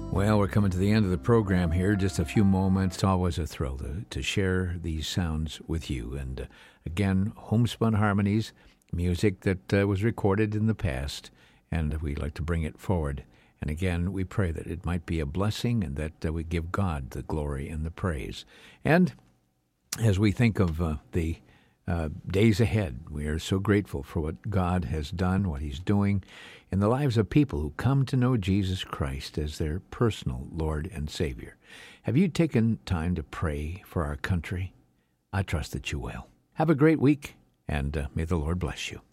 Well, we're coming to the end of the program here. Just a few moments. It's always a thrill to share these sounds with you. And again, Homespun Harmonies, music that was recorded in the past, and we'd like to bring it forward. And again, we pray that it might be a blessing and that we give God the glory and the praise. And as we think of the days ahead, we are so grateful for what God has done, what He's doing in the lives of people who come to know Jesus Christ as their personal Lord and Savior. Have you taken time to pray for our country? I trust that you will. Have a great week, and may the Lord bless you.